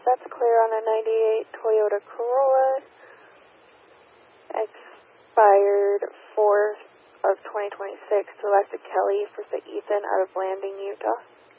That's clear on a 98 Toyota Corolla. Expired 4th of 2026. Selected Kelly for St. Ethan out of Blanding, Utah.